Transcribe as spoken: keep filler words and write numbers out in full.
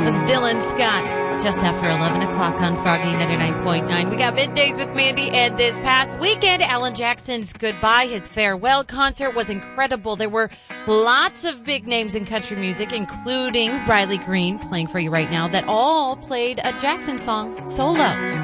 was Dylan Scott, just after eleven o'clock on Froggy ninety-nine point nine. We got Middays with Mandy, and this past weekend, Alan Jackson's goodbye, his farewell concert was incredible. There were lots of big names in country music, including Riley Green, playing for you right now, that all played a Jackson song solo.